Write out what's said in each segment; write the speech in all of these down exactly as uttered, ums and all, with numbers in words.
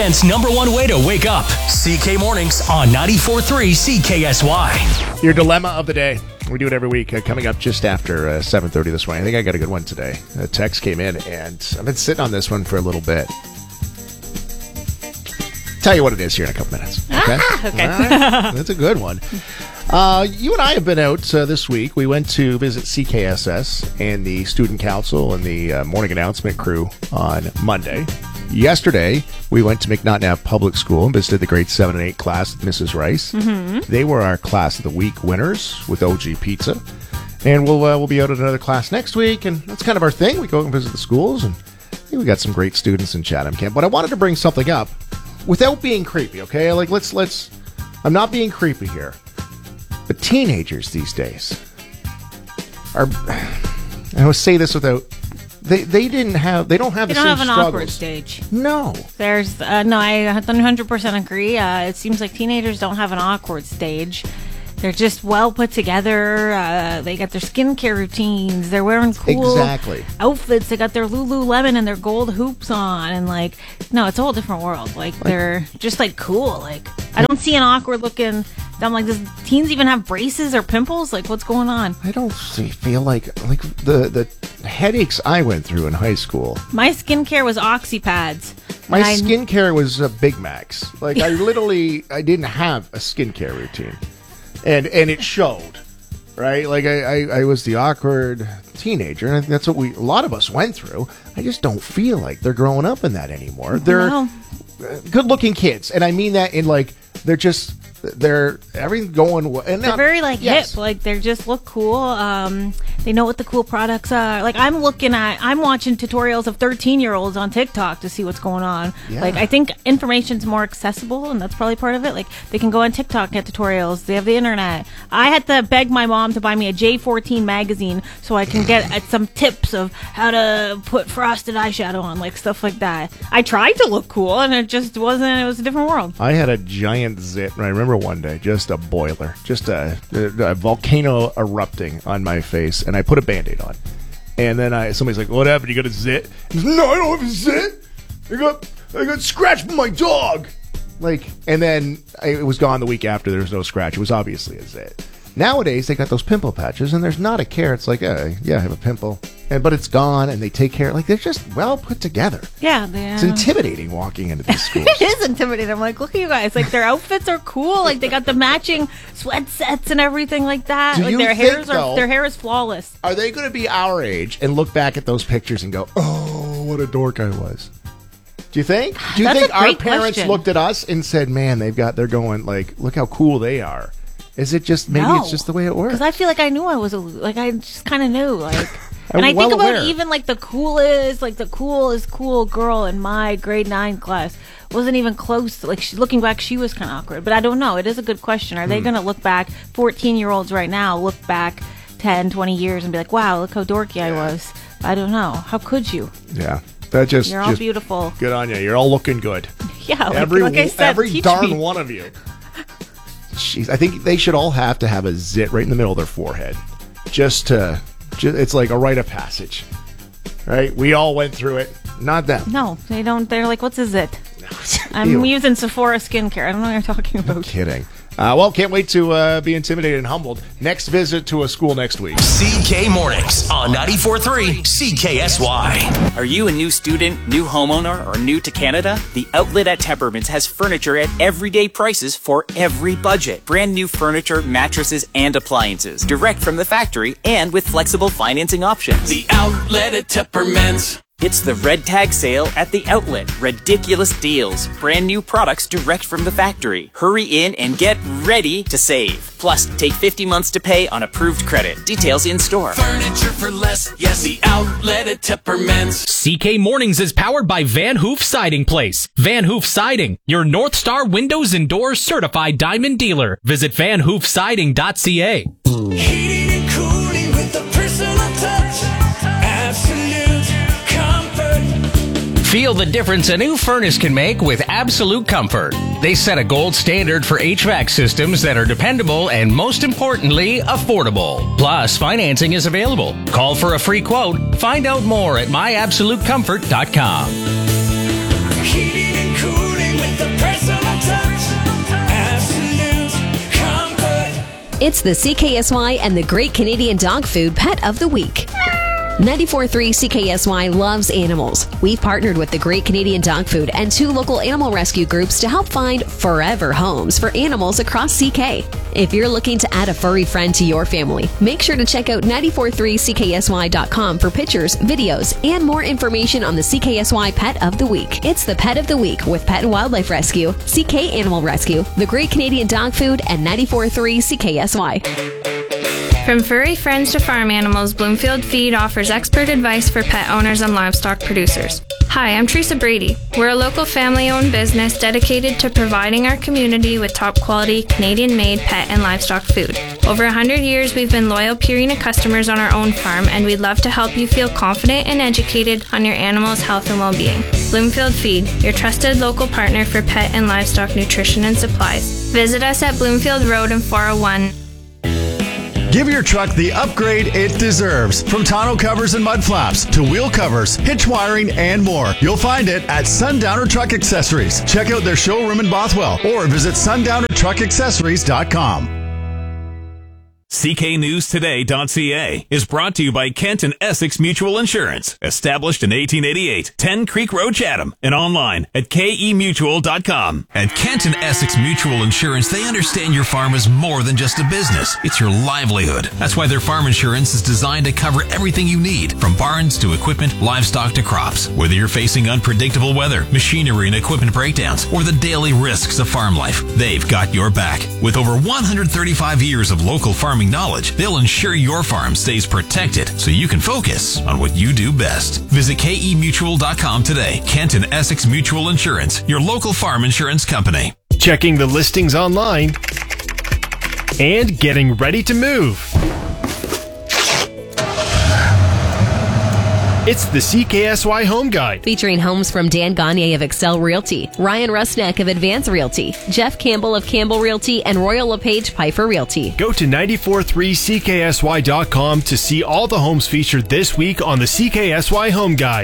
And number one way to wake up. C K Mornings on ninety-four point three C K S Y. Your dilemma of the day. We do it every week, uh, coming up just after uh, seven thirty this morning. I think I got a good one today. A text came in, and I've been sitting on this one for a little bit. Tell you what it is here in a couple minutes. Okay? Ah, okay. Right. That's a good one. Uh, you and I have been out uh, this week. We went to visit C K S S and the Student Council and the uh, morning announcement crew on Monday. Yesterday, we went to McNaughton Public School and visited the grade seven and eight class with Missus Rice. Mm-hmm. They were our class of the week winners with O G Pizza. And we'll uh, we'll be out at another class next week, and that's kind of our thing. We go and visit the schools, and I think we got some great students in Chatham Camp. But I wanted to bring something up without being creepy, okay? Like, let's, let's, I'm not being creepy here. But teenagers these days are, I will say this without, They they didn't have they don't have They the don't same have an struggles. awkward stage. No. There's uh, no, I one hundred percent agree. Uh, it seems like teenagers don't have an awkward stage. They're just well put together. Uh, they got their skincare routines. They're wearing cool Exactly. outfits. They got their Lululemon and their gold hoops on, and like, no, it's a whole different world. Like, like they're just like cool. Like, I don't see an awkward looking. I'm like, does teens even have braces or pimples? Like, what's going on? I don't see, feel like like the the headaches I went through in high school. My skincare was Oxypads. My And I- skincare was uh, Big Macs. Like, I literally, I didn't have a skincare routine. And and it showed, right? Like, I, I, I was the awkward teenager, and I think that's what we, a lot of us went through. I just don't feel like they're growing up in that anymore. They're No. good-looking kids, and I mean that in, like, they're just, they're, everything going, w- and They're not- very like yes. hip, like they just look cool. Um, they know what the cool products are. Like I'm looking at, I'm watching tutorials of thirteen year olds on TikTok to see what's going on. Yeah. Like I think information's more accessible, and that's probably part of it. Like they can go on TikTok and get tutorials. They have the internet. I had to beg my mom to buy me a J fourteen magazine so I can get at some tips of how to put frosted eyeshadow on, like stuff like that. I tried to look cool, and it just wasn't. It was a different world. I had a giant zit, and I remember one day, just a boiler, just a, a, a volcano erupting on my face, and I put a Band-Aid on. And then I, somebody's like, "What happened? You got a zit?" No, I don't have a zit. I got, I got scratched by my dog. Like, and then I, it was gone the week after. There was no scratch. It was obviously a zit. Nowadays, they got those pimple patches, and there's not a care. It's like, uh, yeah, I have a pimple, and but it's gone, and they take care. Like, they're just well put together. Yeah, they, It's intimidating walking into these schools. It is intimidating. I'm like, look at you guys. Like, their outfits are cool. Like, they got the matching sweat sets and everything like that. Do like, you their think, hairs are though- their hair is flawless. Are they going to be our age and look back at those pictures and go, "Oh, what a dork I was"? Do you think? Do you That's think a our great parents question. looked at us and said, "Man, they've got, they're going like, look how cool they are"? Is it just maybe No. it's just the way it works? Because I feel like I knew I was a like I just kind of knew like. And I well think about aware. even like the coolest, like the coolest cool girl in my grade nine class wasn't even close. To, like she, looking back, she was kind of awkward. But I don't know. It is a good question. Are they Hmm. going to look back? fourteen year olds right now look back ten, twenty years and be like, "Wow, look how dorky I was." I don't know. How could you? Yeah, that just You're all just beautiful. good on you. You're all looking good. Yeah, like, every like I said, every teach darn me. one of you. Jeez, I think they should all have to have a zit right in the middle of their forehead, just to. Just, it's like a rite of passage, right? We all went through it. Not them. No, they don't. They're like, "What's is it?" I'm Ew. using Sephora skincare. I don't know what you're talking about. Kidding. Uh, well, can't wait to uh, be intimidated and humbled. Next visit to a school next week. C K Mornings on ninety-four point three C K S Y. Are you a new student, new homeowner, or new to Canada? The Outlet at Tempermans has furniture at everyday prices for every budget. Brand new furniture, mattresses, and appliances. Direct from the factory and with flexible financing options. The Outlet at Tempermans. It's the Red Tag Sale at the Outlet. Ridiculous deals. Brand new products direct from the factory. Hurry in and get ready to save. Plus, take fifty months to pay on approved credit. Details in store. Furniture for less. Yes, the Outlet at Tempermans. C K Mornings is powered by Van Hoof Siding Place. Van Hoof Siding, your North Star Windows and Doors certified diamond dealer. Visit van hoof siding dot c a. Heating and cooling with a personal touch. Absolute comfort. Feel the difference a new furnace can make with Absolute Comfort. They set a gold standard for H V A C systems that are dependable and, most importantly, affordable. Plus, financing is available. Call for a free quote. Find out more at my absolute comfort dot com. Heating and cooling It's the C K S Y and the Great Canadian Dog Food Pet of the Week. ninety-four point three C K S Y loves animals. We've partnered with the Great Canadian Dog Food and two local animal rescue groups to help find forever homes for animals across C K. If you're looking to add a furry friend to your family, make sure to check out ninety-four point three C K S Y dot com for pictures, videos, and more information on the C K S Y Pet of the Week. It's the Pet of the Week with Pet and Wildlife Rescue, C K Animal Rescue, the Great Canadian Dog Food, and ninety-four point three C K S Y. From furry friends to farm animals, Bloomfield Feed offers expert advice for pet owners and livestock producers. Hi, I'm Teresa Brady. We're a local family-owned business dedicated to providing our community with top-quality, Canadian-made pet and livestock food. Over one hundred years, we've been loyal Purina customers on our own farm, and we'd love to help you feel confident and educated on your animal's health and well-being. Bloomfield Feed, your trusted local partner for pet and livestock nutrition and supplies. Visit us at Bloomfield Road in four oh one. Give your truck the upgrade it deserves. From tonneau covers and mud flaps to wheel covers, hitch wiring, and more. You'll find it at Sundowner Truck Accessories. Check out their showroom in Bothwell or visit sundowner truck accessories dot com. C K News Today dot C A is brought to you by Kent and Essex Mutual Insurance, established in eighteen eighty-eight, ten Creek Road, Chatham, and online at K E mutual dot com. At Kent and Essex Mutual Insurance, they understand your farm is more than just a business. It's your livelihood. That's why their farm insurance is designed to cover everything you need, from barns to equipment, livestock to crops. Whether you're facing unpredictable weather, machinery and equipment breakdowns, or the daily risks of farm life, they've got your back. With over one hundred thirty-five years of local farming knowledge, they'll ensure your farm stays protected so you can focus on what you do best. Visit K E mutual dot com today. Kent and Essex Mutual Insurance, your local farm insurance company. Checking the listings online and getting ready to move. It's the C K S Y Home Guide. Featuring homes from Dan Gagne of Excel Realty, Ryan Rusnak of Advance Realty, Jeff Campbell of Campbell Realty, and Royal LePage Piper Realty. Go to ninety-four point three C K S Y dot com to see all the homes featured this week on the C K S Y Home Guide.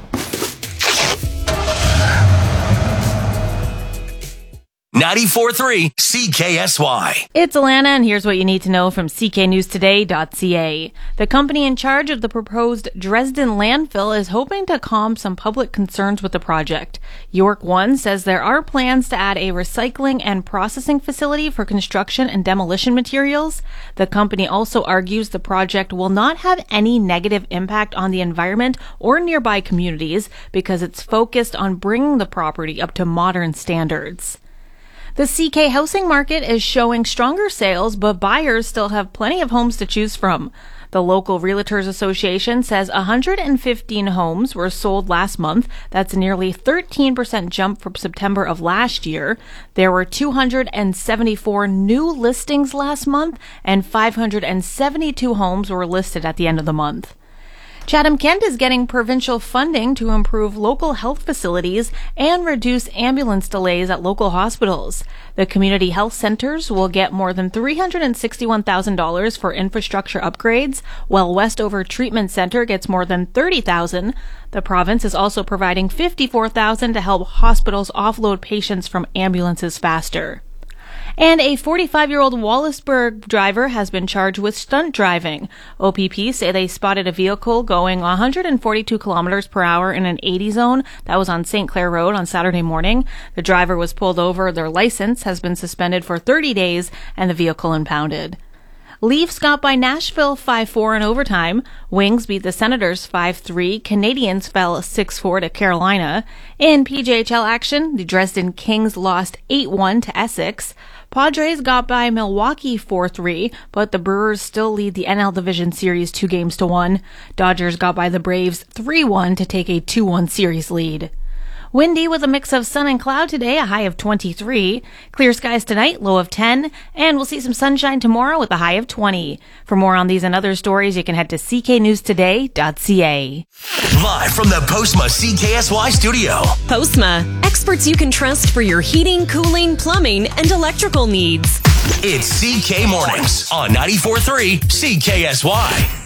ninety-four point three C K S Y. It's Alana, and here's what you need to know from C K news today dot C A. The company in charge of the proposed Dresden landfill is hoping to calm some public concerns with the project. York One says there are plans to add a recycling and processing facility for construction and demolition materials. The company also argues the project will not have any negative impact on the environment or nearby communities because it's focused on bringing the property up to modern standards. The C K housing market is showing stronger sales, but buyers still have plenty of homes to choose from. The local Realtors Association says one hundred fifteen homes were sold last month. That's a nearly thirteen percent jump from September of last year. There were two hundred seventy-four new listings last month, and five hundred seventy-two homes were listed at the end of the month. Chatham-Kent is getting provincial funding to improve local health facilities and reduce ambulance delays at local hospitals. The community health centers will get more than three hundred sixty-one thousand dollars for infrastructure upgrades, while Westover Treatment Center gets more than thirty thousand dollars. The province is also providing fifty-four thousand dollars to help hospitals offload patients from ambulances faster. And a forty-five-year-old Wallaceburg driver has been charged with stunt driving. O P P say they spotted a vehicle going one hundred forty-two kilometers per hour in an eighty zone that was on Saint Clair Road on Saturday morning. The driver was pulled over. Their license has been suspended for thirty days and the vehicle impounded. Leafs got by Nashville five four in overtime. Wings beat the Senators five three. Canadians fell six four to Carolina. In P J H L action, the Dresden Kings lost eight one to Essex. Padres got by Milwaukee four three, but the Brewers still lead the N L Division Series two games to one. Dodgers got by the Braves three one to take a two one series lead. Windy with a mix of sun and cloud today, a high of twenty-three. Clear skies tonight, low of ten. And we'll see some sunshine tomorrow with a high of twenty. For more on these and other stories, you can head to C K news today dot C A. Live from the Postma C K S Y studio. Postma, experts you can trust for your heating, cooling, plumbing, and electrical needs. It's C K Mornings on ninety-four point three C K S Y.